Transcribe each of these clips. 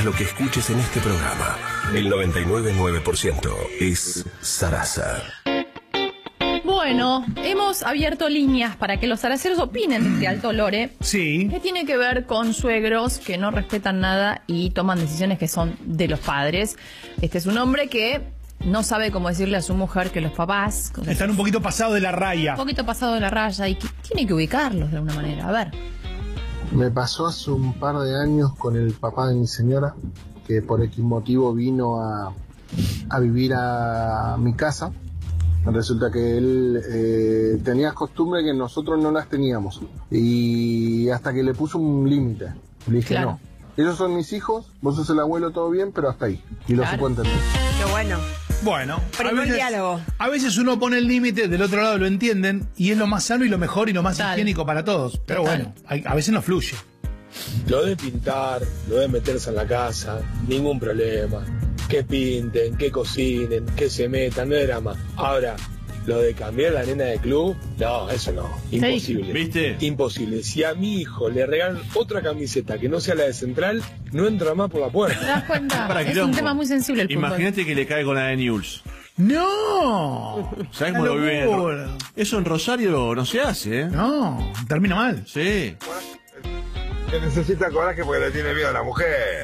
Lo que escuches en este programa, el 99,9% es Sarasa. Bueno, hemos abierto líneas para que los zaraceros opinen de este alto lore. Sí. Que tiene que ver con suegros que no respetan nada y toman decisiones que son de los padres. Este es un hombre que no sabe cómo decirle a su mujer que los papás Están un poquito pasados de la raya. un poquito pasado de la raya y que tiene que ubicarlos de alguna manera. A ver. Me pasó hace un par de años con el papá de mi señora, que por X motivo vino a vivir a mi casa. Resulta que él tenía costumbres que nosotros no las teníamos. Y hasta que le puso un límite. Le dije, Claro. no, ellos son mis hijos, vos sos el abuelo, todo bien, pero hasta ahí. Y lo Claro. supo entender. Qué bueno. Bueno, Primer diálogo. a veces uno pone el límite, del otro lado lo entienden, y es lo más sano y lo mejor y lo más Total. higiénico para todos. Pero Total. bueno, a veces no fluye. Lo de pintar, lo de meterse en la casa, ningún problema. Que pinten, que cocinen, que se metan, no hay drama. Ahora, lo de cambiar la nena de club, no, eso no. Imposible. ¿Viste? Imposible. Si a mi hijo le regalan otra camiseta que no sea la de Central, no entra más por la ¿Te puerta. das cuenta? Para Es un quilombo. tema muy sensible el fútbol. Imagínate que le cae con la de Newell's. ¡No! ¿Sabes Una cómo lo vive? locura. Eso en Rosario no se hace, ¿eh? No, termina mal. Sí. Que necesita coraje porque le tiene miedo a la mujer.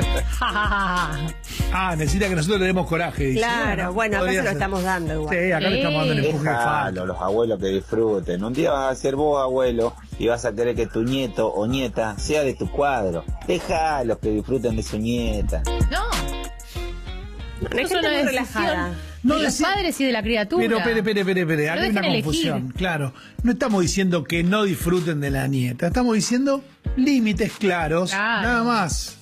Ah, necesita que nosotros le demos coraje. Dice. Claro, bueno, acá podría se lo ser. estamos dando igual. Sí, acá le estamos dando el empuje de falta. Déjalo, los abuelos que disfruten. Un día vas a ser vos abuelo y vas a querer que tu nieto o nieta sea de tu cuadro. Déjalos que disfruten de su nieta. No. Hay Eso es gente una muy decisión relajada. No de los decir- padres y de la criatura. Pero, espere, acá hay dejen una elegir. confusión, claro. No estamos diciendo que no disfruten de la nieta, estamos diciendo límites claros, Claro. nada más.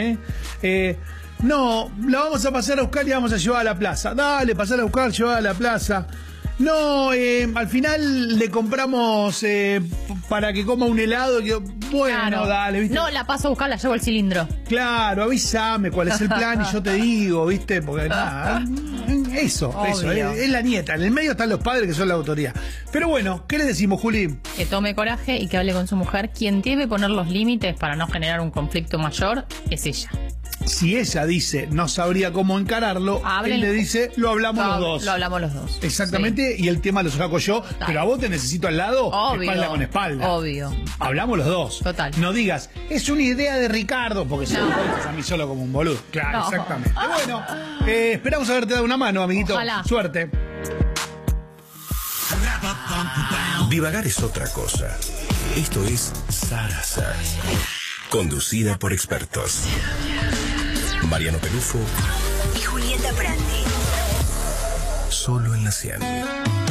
No, la vamos a pasar a buscar y vamos a llevar a la plaza. Dale, pasar a buscar, llevar a la plaza. No, al final le compramos para que coma un helado. Bueno, Claro. dale, ¿viste? No, la paso a buscar, la llevo al cilindro. Claro, avísame cuál es el plan y yo te digo, ¿viste? Porque nada, eso, Obvio. es la nieta. En el medio están los padres que son la autoridad. Pero bueno, ¿qué le decimos, Juli? Que tome coraje y que hable con su mujer. Quien debe poner los límites para no generar un conflicto mayor es ella. Si ella dice no sabría cómo encararlo, Hablen- él le dice lo hablamos los dos. Lo hablamos los dos. Exactamente, y el tema lo saco yo, pero a vos te necesito al lado, Obvio. espalda con espalda. Obvio. Hablamos los dos. Total. No digas, es una idea de Ricardo, porque si no me pones a mí solo como un boludo. Claro, No. exactamente. Bueno, esperamos haberte dado una mano, amiguito. Ojalá. Suerte. Divagar es otra cosa. Esto es Sarasa. Conducida por expertos. Mariano Pelufo. Y Julieta Prandi. Solo en la 100.